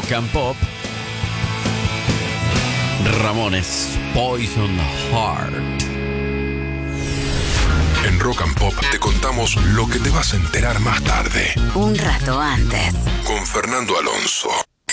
Rock and Pop. Ramones, Poison Heart. En Rock and Pop te contamos lo que te vas a enterar más tarde. Un rato antes. Con Fernando Alonso.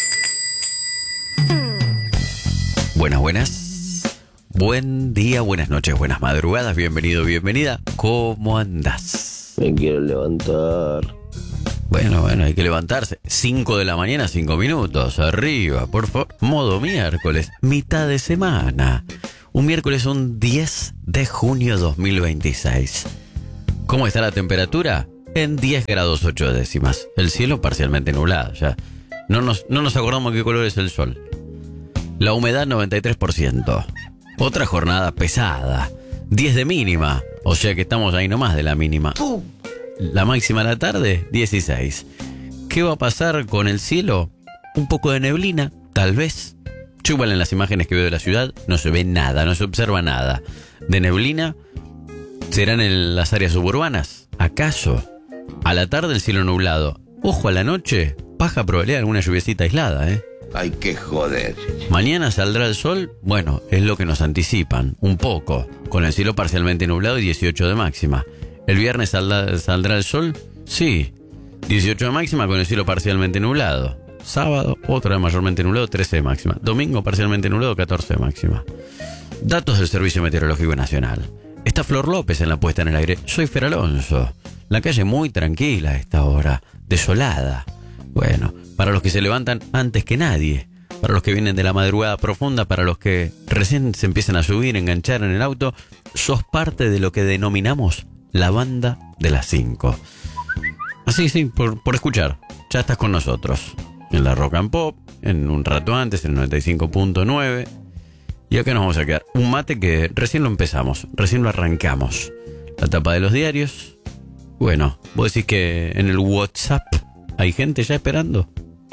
Buenas. Buen día, buenas noches, buenas madrugadas. Bienvenido, bienvenida. ¿Cómo andás? Me quiero levantar. Bueno, hay que levantarse. 5 de la mañana, 5 minutos. Arriba, por favor. Modo miércoles, mitad de semana. Un miércoles, un 10 de junio 2026. ¿Cómo está la temperatura? En 10 grados 8 décimas. El cielo parcialmente nublado ya. No nos acordamos qué color es el sol. La humedad 93%. Otra jornada pesada. 10 de mínima. O sea que estamos ahí nomás de la mínima. La máxima de la tarde, 16. ¿Qué va a pasar con el cielo? Un poco de neblina, tal vez. Yo igual en las imágenes que veo de la ciudad no se ve nada, no se observa nada. De neblina, ¿serán en las áreas suburbanas? ¿Acaso? A la tarde el cielo nublado. Ojo a la noche, baja probabilidad de alguna lluviecita aislada, Hay que joder. Mañana saldrá el sol, bueno, es lo que nos anticipan, un poco, con el cielo parcialmente nublado y 18 de máxima. ¿El viernes saldrá el sol? Sí, 18 de máxima con el cielo parcialmente nublado. Sábado, otra mayormente nublado, 13 de máxima. Domingo, parcialmente nublado, 14 de máxima. Datos del Servicio Meteorológico Nacional. Está Flor López en la puesta en el aire. Soy Fer Alonso. La calle muy tranquila a esta hora, desolada. Bueno, para los que se levantan antes que nadie, para los que vienen de la madrugada profunda, para los que recién se empiezan a subir, enganchar en el auto, sos parte de lo que denominamos la banda de las 5. Así, sí, por escuchar. Ya estás con nosotros. En la Rock and Pop, en un rato antes, en 95.9. Y acá nos vamos a quedar. Un mate que recién lo empezamos, recién lo arrancamos. La tapa de los diarios. Bueno, vos decís que en el WhatsApp hay gente ya esperando.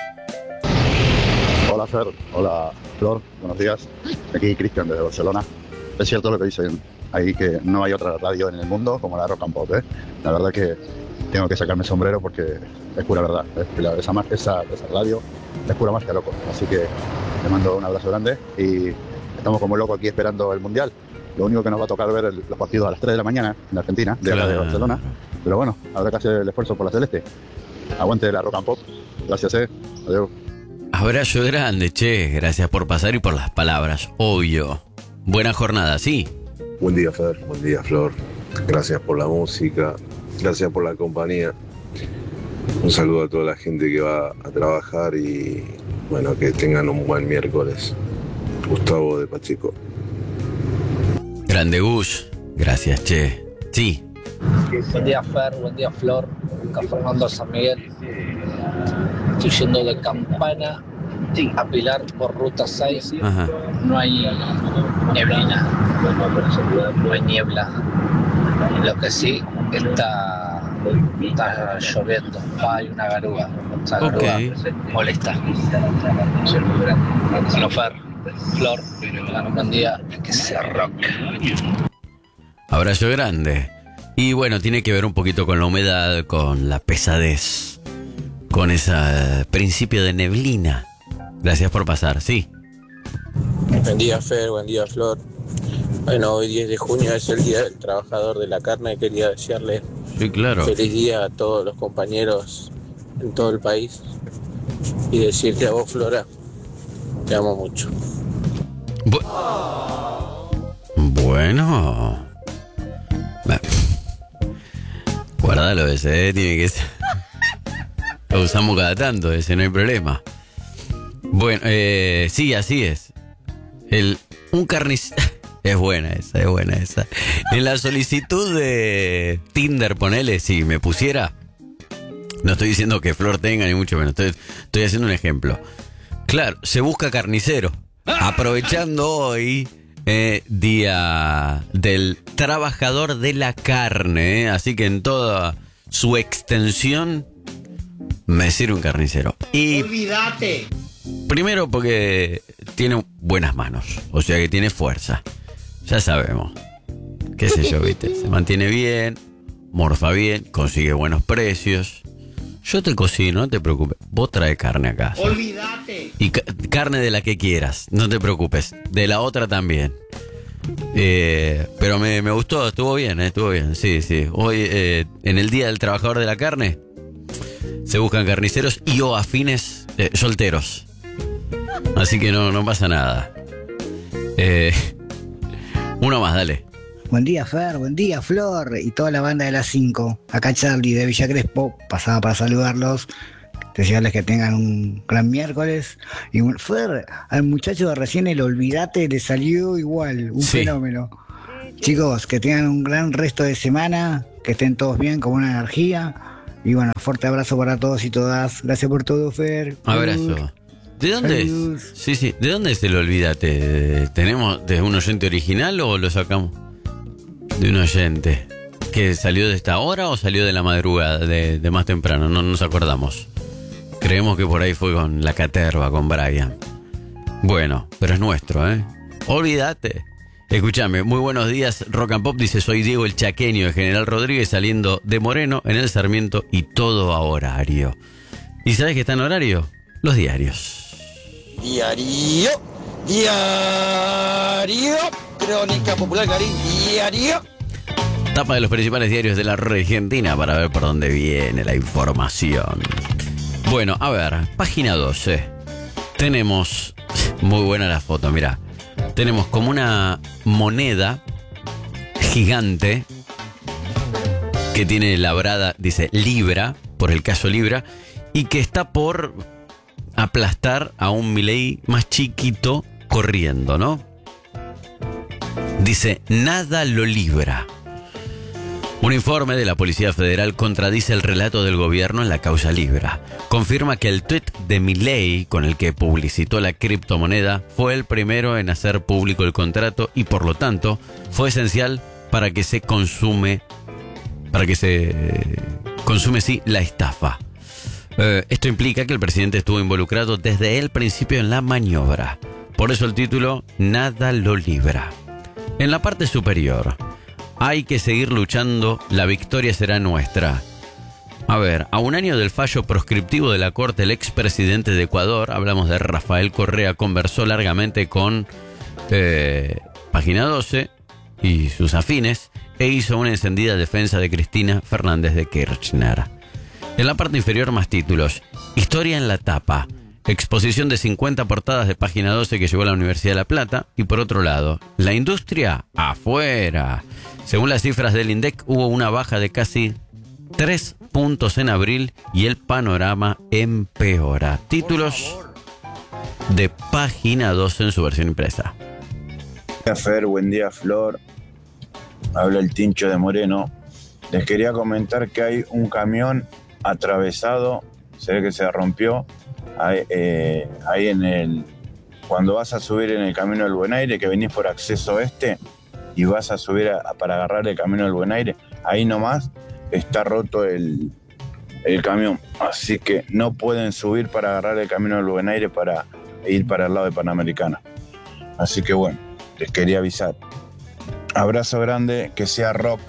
Hola Fer, hola Flor, buenos días. Aquí Cristian desde Barcelona. Es cierto lo que dicen ahí, que no hay otra radio en el mundo como la Rock and Pop, La verdad que tengo que sacarme el sombrero porque es pura verdad. Esa radio es pura magia, loco. Así que te mando un abrazo grande y estamos como locos aquí esperando el Mundial. Lo único que nos va a tocar ver los partidos a las 3 de la mañana en Argentina, de acá de Barcelona. Pero bueno, habrá que hacer el esfuerzo por la celeste. Aguante la Rock and Pop. Gracias, Adiós. Abrazo grande, che. Gracias por pasar y por las palabras. Obvio. Buena jornada, sí. Buen día, Fer. Buen día, Flor. Gracias por la música. Gracias por la compañía. Un saludo a toda la gente que va a trabajar y, bueno, que tengan un buen miércoles. Gustavo de Pacheco. Grande Gus. Gracias, che. Sí. Buen día, Fer. Buen día, Flor. Acá Fernando San Miguel. Estoy yendo de Campana a Pilar por Ruta 6. Ajá. No hay neblina. No hay niebla. Lo que sí está lloviendo. Hay una garúa. Esa garúa molesta. Bueno, Fer, Flor, un buen día. Que sea rock. Abrazo grande. Y bueno, tiene que ver un poquito con la humedad, con la pesadez, con ese principio de neblina. Gracias por pasar, sí. Buen día, Fer, buen día, Flor. Bueno, hoy 10 de junio es el Día del Trabajador de la Carne. Quería desearle feliz día a todos los compañeros en todo el país. Y decirte a vos, Flora, te amo mucho. Bueno. Guardalo ese, tiene que ser. Lo usamos cada tanto ese, no hay problema. Bueno, sí, así es. Un carnicero. Es buena esa. En la solicitud de Tinder, ponele, si me pusiera. No estoy diciendo que Flor tenga, ni mucho menos. Estoy haciendo un ejemplo. Claro, se busca carnicero. Aprovechando hoy, Día del Trabajador de la Carne. Así que en toda su extensión, me sirve un carnicero. Y olvídate. Primero porque tiene buenas manos. O sea que tiene fuerza. Ya sabemos. Qué sé yo, viste. Se mantiene bien, morfa bien, consigue buenos precios. Yo te cocino, no te preocupes. Vos trae carne acá. Olvídate. Y carne de la que quieras, no te preocupes. De la otra también. Pero me gustó, estuvo bien, sí. Hoy, en el Día del Trabajador de la Carne, se buscan carniceros y o afines solteros. Así que no pasa nada. Uno más, dale. Buen día, Fer, buen día, Flor y toda la banda de las 5. Acá Charlie de Villa Crespo, pasaba para saludarlos, desearles que tengan un gran miércoles. Y Fer, al muchacho de recién el Olvídate le salió igual, un fenómeno. Chicos, que tengan un gran resto de semana, que estén todos bien, con buena energía. Y bueno, fuerte abrazo para todos y todas. Gracias por todo, Fer. Abrazo. ¿De dónde es? Sí, ¿de dónde es el Olvídate? ¿Tenemos de un oyente original o lo sacamos de un oyente? ¿Que salió de esta hora o salió de la madrugada, de más temprano? No nos acordamos. Creemos que por ahí fue con la caterva, con Brian. Bueno, pero es nuestro, ¿eh? Olvídate. Escúchame, muy buenos días, Rock and Pop. Dice, soy Diego el Chaqueño de General Rodríguez, saliendo de Moreno en el Sarmiento y todo a horario. ¿Y sabes qué está en horario? Los diarios. Diario. Crónica Popular Garín. Diario. Tapa de los principales diarios de la Argentina para ver por dónde viene la información. Bueno, a ver, página 12. Tenemos, muy buena la foto, mirá. Tenemos como una moneda gigante que tiene labrada, dice Libra, por el caso Libra, y que está por aplastar a un Milei más chiquito corriendo, ¿no? Dice, nada lo libra. Un informe de la Policía Federal contradice el relato del gobierno en la causa Libra. Confirma que el tuit de Milei, con el que publicitó la criptomoneda, fue el primero en hacer público el contrato y por lo tanto fue esencial para que se consume la estafa. Esto implica que el presidente estuvo involucrado desde el principio en la maniobra. Por eso el título, nada lo libra. En la parte superior, hay que seguir luchando, la victoria será nuestra. A ver, a un año del fallo proscriptivo de la Corte, el expresidente de Ecuador, hablamos de Rafael Correa, conversó largamente con Página 12 y sus afines e hizo una encendida defensa de Cristina Fernández de Kirchner. En la parte inferior más títulos. Historia en la tapa. Exposición de 50 portadas de Página 12 que llevó a la Universidad de La Plata. Y por otro lado, la industria afuera. Según las cifras del INDEC, hubo una baja de casi 3 puntos en abril y el panorama empeora. Títulos de Página 12 en su versión impresa. Buen día, Fer, buen día, Flor. Habla el Tincho de Moreno. Les quería comentar que hay un camión atravesado, se ve que se rompió, ahí cuando vas a subir en el Camino del Buen Aire, que venís por acceso este y vas a subir para agarrar el Camino del Buen Aire, ahí nomás está roto el camión, así que no pueden subir para agarrar el Camino del Buen Aire para ir para el lado de Panamericana. Así que bueno, les quería avisar. Abrazo grande, que sea rock.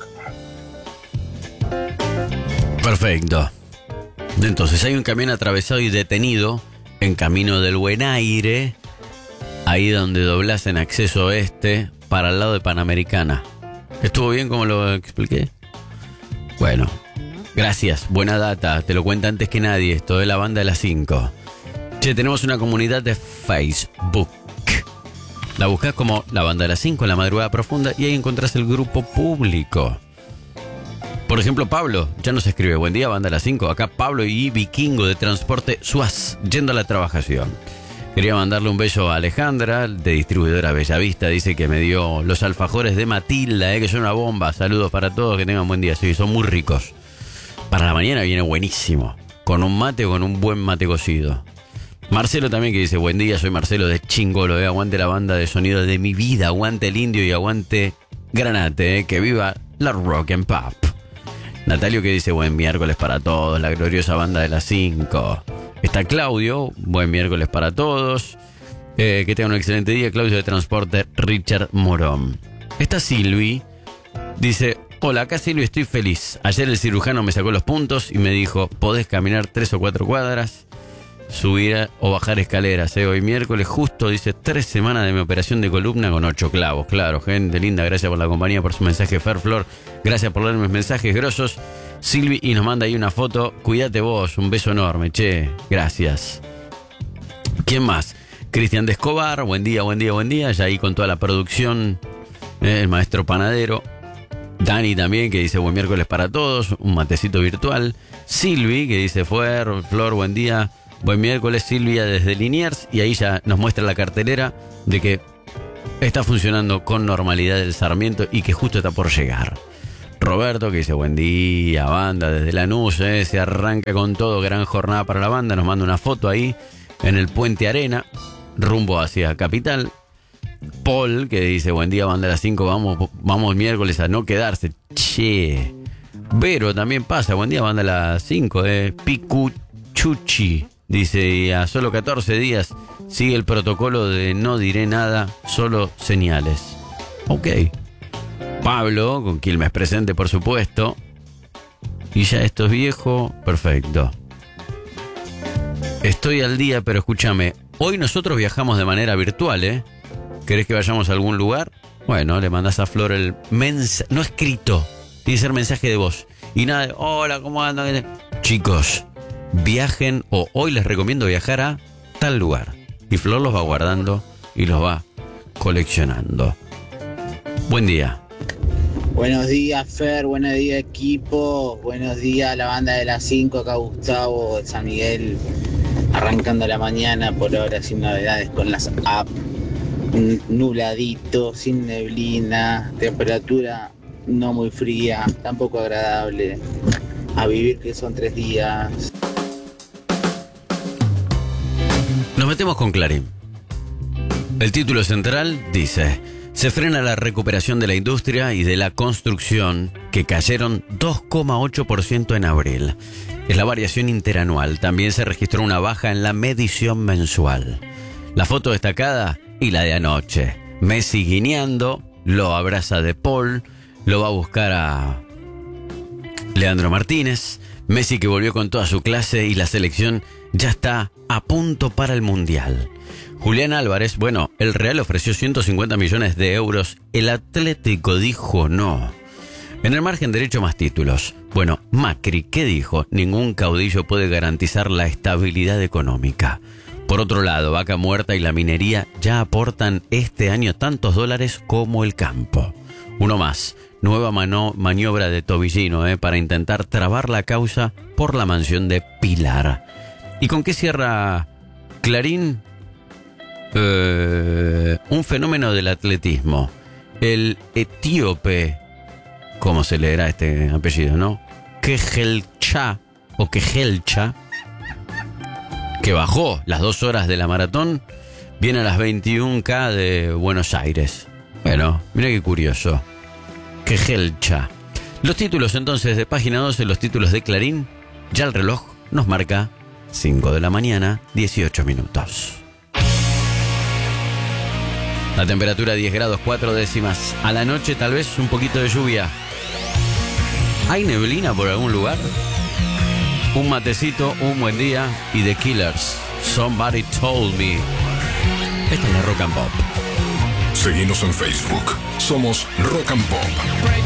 Perfecto. Entonces hay un camión atravesado y detenido en Camino del Buen Aire, ahí donde doblas en acceso oeste para el lado de Panamericana. ¿Estuvo bien como lo expliqué? Bueno, gracias, buena data, te lo cuenta antes que nadie, esto de la banda de las 5. Che, tenemos una comunidad de Facebook. La buscás como la banda de las 5 en la madrugada profunda y ahí encontrás el grupo público. Por ejemplo, Pablo ya nos escribe, buen día, banda de las 5. Acá Pablo y Vikingo de Transporte Suaz, yendo a la trabajación. Quería mandarle un beso a Alejandra, de distribuidora Bellavista. Dice que me dio los alfajores de Matilda, que son una bomba. Saludos para todos, que tengan buen día. Sí, son muy ricos. Para la mañana viene buenísimo. Con un mate o con un buen mate cocido. Marcelo también que dice, buen día, soy Marcelo de Chingolo. Aguante la banda de sonido de mi vida. Aguante el indio y aguante Granate. Que viva la rock and pop. Natalio que dice, buen miércoles para todos, la gloriosa banda de las 5. Está Claudio, buen miércoles para todos. Que tengan un excelente día, Claudio de Transporte Richard Morón. Está Silvi, dice, Hola, acá Silvio, estoy feliz. Ayer el cirujano me sacó los puntos y me dijo, podés caminar 3 o 4 cuadras, subir o bajar escaleras. Hoy miércoles justo, dice, 3 semanas de mi operación de columna con 8 clavos. Claro, gente linda, gracias por la compañía, por su mensaje, Fer Flor. Gracias por leer mis mensajes grosos. Silvi, y nos manda ahí una foto. Cuídate vos, un beso enorme, che. Gracias. ¿Quién más? Cristian de Escobar, buen día, buen día, buen día. Ya ahí con toda la producción, el maestro panadero. Dani también, que dice buen miércoles para todos, un matecito virtual. Silvi, que dice Flor, buen día, buen miércoles. Silvia desde Liniers, y ahí ya nos muestra la cartelera de que está funcionando con normalidad el Sarmiento y que justo está por llegar. Roberto, que dice buen día, banda desde Lanús, se arranca con todo, gran jornada para la banda, nos manda una foto ahí en el Puente Arena, rumbo hacia Capital. Paul, que dice buen día, banda de las 5, vamos miércoles a no quedarse. Che. Vero también pasa, buen día, banda de las 5, Picuchuchi, dice, y a solo 14 días sigue el protocolo de no diré nada, solo señales. Ok. Pablo, con Quilmes presente, por supuesto. Y ya esto es viejo, perfecto. Estoy al día, pero escúchame, hoy nosotros viajamos de manera virtual, ¿Querés que vayamos a algún lugar? Bueno, le mandás a Flor el mensaje, no escrito, tiene que ser mensaje de voz. Y nada de, hola, ¿cómo andan? Chicos, viajen, o hoy les recomiendo viajar a tal lugar. Y Flor los va guardando y los va coleccionando. Buen día. Buenos días, Fer, buenos días, equipo, buenos días, la banda de las 5, acá Gustavo de San Miguel, arrancando la mañana por ahora sin novedades con las apps. Nubladito, sin neblina, temperatura no muy fría, tampoco agradable. A vivir que son 3 días. Nos metemos con Clarín. El título central dice: se frena la recuperación de la industria y de la construcción, que cayeron 2,8% en abril. Es la variación interanual. También se registró una baja en la medición mensual. La foto destacada y la de anoche. Messi guiñando, lo abraza De Paul, lo va a buscar a Leandro Martínez. Messi, que volvió con toda su clase, y la selección ya está a punto para el Mundial. Julián Álvarez, bueno, el Real ofreció 150 millones de euros, el Atlético dijo no. En el margen derecho, más títulos. Bueno, Macri, ¿qué dijo? Ningún caudillo puede garantizar la estabilidad económica. Por otro lado, Vaca Muerta y la minería ya aportan este año tantos dólares como el campo. Uno más, nueva maniobra de Tobillino, para intentar trabar la causa por la mansión de Pilar. ¿Y con qué cierra Clarín? Un fenómeno del atletismo. El etíope, ¿cómo se leerá este apellido, no? Kejelcha, que bajó las 2 horas de la maratón, viene a las 21K de Buenos Aires. Bueno, mira qué curioso. Kejelcha. Los títulos entonces de página 12, los títulos de Clarín. Ya el reloj nos marca 5 de la mañana, 18 minutos. La temperatura 10 grados 4 décimas. A la noche tal vez un poquito de lluvia. ¿Hay neblina por algún lugar? Un matecito, un buen día y The Killers, Somebody Told Me. Esta es la Rock and Pop. Seguinos en Facebook. Somos Rock and Pop.